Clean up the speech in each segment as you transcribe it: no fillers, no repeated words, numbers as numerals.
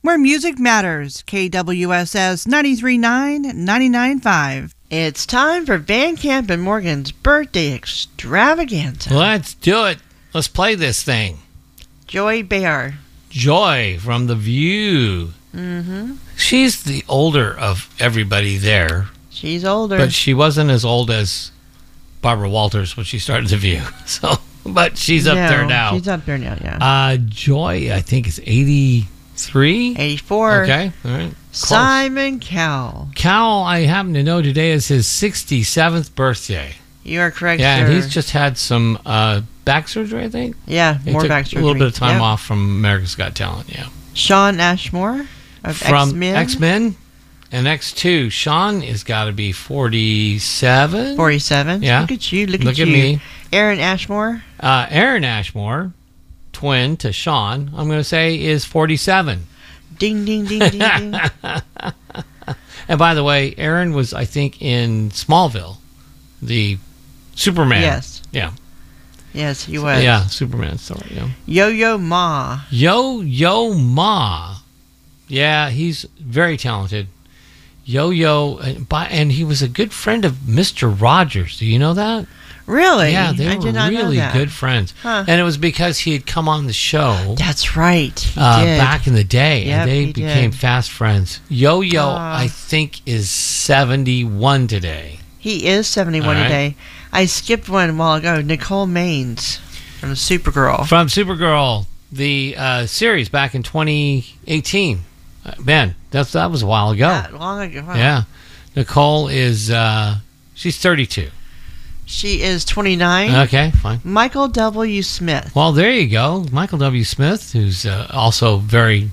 where music matters. KWSS 93.9, 99.5. It's time for Van Camp and Morgan's birthday extravaganza. Let's do it. Let's play this thing. Joy Behar. Joy from The View. Mm-hmm. She's the older of everybody there. She's older. But she wasn't as old as Barbara Walters when she started The View. So, but she's up there now. She's up there now, yeah. Joy, I think, is 83? 84. Okay, all right. Simon Cowell. Cowell, I happen to know today is his 67th birthday. You are correct, yeah, sir. and he's just had some back surgery, I think. Yeah, more back surgery. A little bit of time off from America's Got Talent, yeah. Shawn Ashmore of from X-Men. X-Men and X2. Shawn has got to be 47. 47. Yeah. Look at you. Look at you. me. Aaron Ashmore. Aaron Ashmore, twin to Shawn, I'm going to say is 47. Ding, ding, ding, ding, ding. And by the way, Aaron was, I think, in Smallville, the Superman. Yes. Yeah. Yes, he was. Yeah, Superman story. Yeah. Yo-Yo Ma. Yo-Yo Ma. Yeah, he's very talented. Yo-Yo, and he was a good friend of Mr. Rogers. Do you know that? Really? Yeah, they were did not really know that. good friends. Huh. And it was because he had come on the show. That's right. He did. Back in the day. Yep, and they he became did. fast friends. Yo-Yo, I think, is 71 today. He is 71 All right. today. I skipped one a while ago. Nicole Maines from Supergirl. From Supergirl, the series back in 2018. Man, that was a while ago. That long ago. Wow. Yeah. Nicole is, she's 32. She is 29. Okay, fine. Michael W. Smith. Well, there you go. Michael W. Smith, who's also very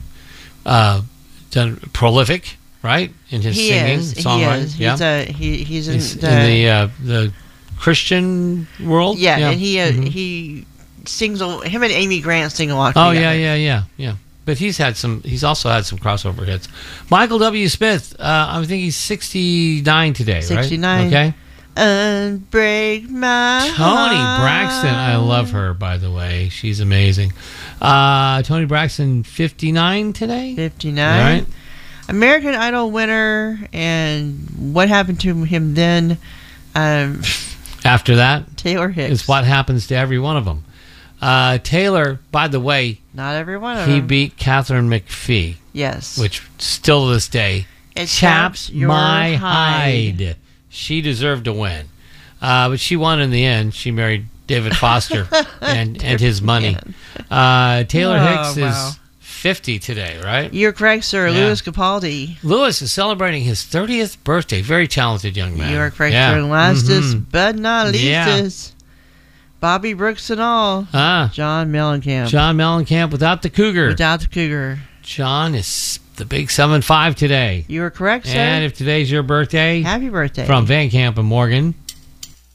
prolific, right, in his singing, songwriting. He is. He's in the Christian world. Yeah, and he sings. Him and Amy Grant sing a lot. Oh together. yeah. But he's also had some crossover hits. Michael W. Smith, I think he's 69 today, 69. right? Okay. Unbreak my Tony heart. Braxton, I love her, by the way. She's amazing. Tony Braxton, 59 today? 59. All right. American Idol winner, and what happened to him then? After that, Taylor Hicks. is what happens to every one of them. Taylor, by the way, Not every one of he them. beat Catherine McPhee. Yes. Which still to this day It chaps your my hide. She deserved to win. But she won in the end. She married David Foster and his money. Taylor Hicks is 50 today, right? You're correct, sir. Yeah. Louis Capaldi. Louis is celebrating his 30th birthday. Very talented young man. You are correct, Yeah. sir. And lastest Mhm. but not leastest, Bobby Brooks and all. John Mellencamp. John Mellencamp without the cougar. Without the cougar. John is the big 7'5" today. You are correct, sir. And if today's your birthday, happy birthday. from Van Camp and Morgan,